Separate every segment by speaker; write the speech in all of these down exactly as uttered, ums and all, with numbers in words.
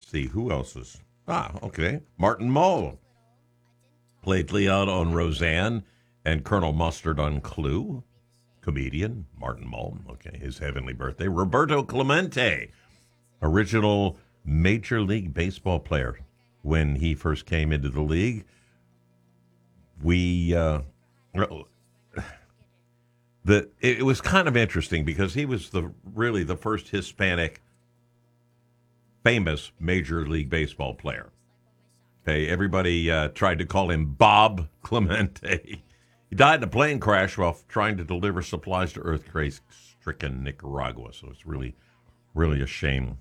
Speaker 1: see, who else is? Ah, okay. Martin Mull played Leon on Roseanne and Colonel Mustard on Clue. Comedian Martin Mull. Okay, his heavenly birthday. Roberto Clemente, original Major League Baseball player. When he first came into the league, we uh, the it was kind of interesting because he was the really the first Hispanic famous Major League Baseball player. Okay, everybody uh, tried to call him Bob Clemente. He died in a plane crash while trying to deliver supplies to earthquake-stricken Nicaragua. So it's really, really a shame.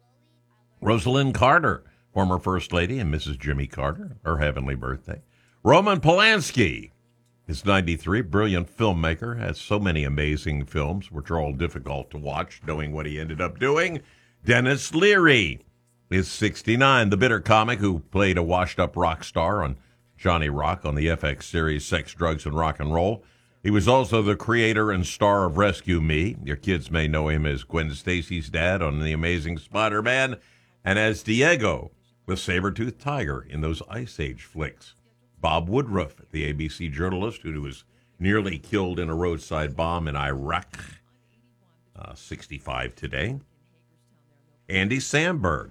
Speaker 1: Rosalind Carter, former First Lady and Missus Jimmy Carter, her heavenly birthday. Roman Polanski is ninety-three, brilliant filmmaker, has so many amazing films, which are all difficult to watch, knowing what he ended up doing. Dennis Leary is sixty-nine, the bitter comic who played a washed-up rock star on Johnny Rock on the F X series Sex, Drugs, and Rock and Roll. He was also the creator and star of Rescue Me. Your kids may know him as Gwen Stacy's dad on The Amazing Spider-Man and as Diego, the saber-toothed tiger in those Ice Age flicks. Bob Woodruff, the A B C journalist who was nearly killed in a roadside bomb in Iraq, uh, sixty-five today. Andy Samberg.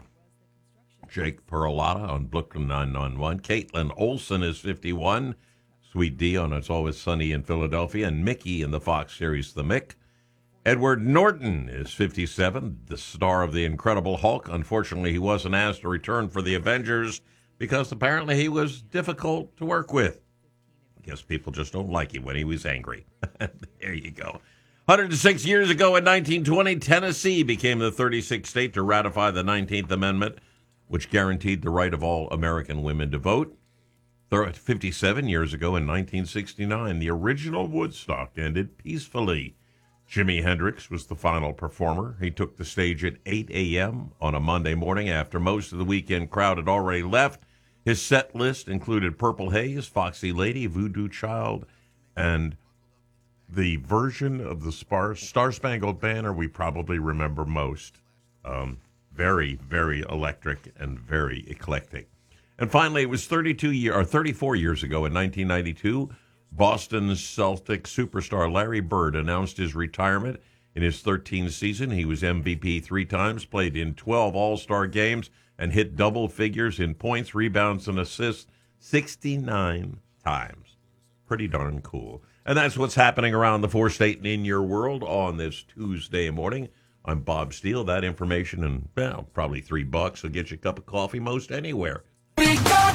Speaker 1: Jake Peralata on Brooklyn nine nine one. Caitlin Olsen is fifty-one. Sweet D on It's Always Sunny in Philadelphia. And Mickey in the Fox series The Mick. Edward Norton is fifty-seven, the star of The Incredible Hulk. Unfortunately, he wasn't asked to return for The Avengers because apparently he was difficult to work with. I guess people just don't like him when he was angry. There you go. one hundred six years ago in nineteen twenty, Tennessee became the thirty-sixth state to ratify the nineteenth Amendment, which guaranteed the right of all American women to vote. fifty-seven years ago in nineteen sixty-nine, the original Woodstock ended peacefully. Jimi Hendrix was the final performer. He took the stage at eight a.m. on a Monday morning after most of the weekend crowd had already left. His set list included Purple Haze, Foxy Lady, Voodoo Child, and the version of the Spar- Star-Spangled Banner we probably remember most. Um, very, very electric and very eclectic. And finally, it was thirty-two year, or thirty-four years ago in nineteen ninety-two, Boston Celtics superstar Larry Bird announced his retirement. In his thirteenth season, he was M V P three times, played in twelve All-Star games, and hit double figures in points, rebounds, and assists sixty-nine times. Pretty darn cool. And that's what's happening around the four-state and in your world on this Tuesday morning. I'm Bob Steele. That information and, well, probably three bucks will get you a cup of coffee most anywhere.
Speaker 2: We got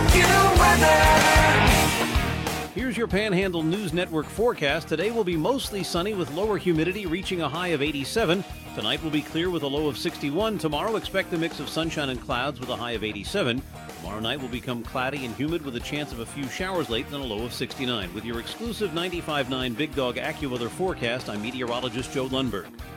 Speaker 2: AccuWeather.
Speaker 3: Here's your Panhandle News Network forecast. Today will be mostly sunny with lower humidity reaching a high of eighty-seven. Tonight will be clear with a low of sixty-one. Tomorrow, expect a mix of sunshine and clouds with a high of eighty-seven. Tomorrow night will become cloudy and humid with a chance of a few showers late and a low of sixty-nine. With your exclusive ninety-five point nine Big Dog AccuWeather forecast, I'm meteorologist Joe Lundberg.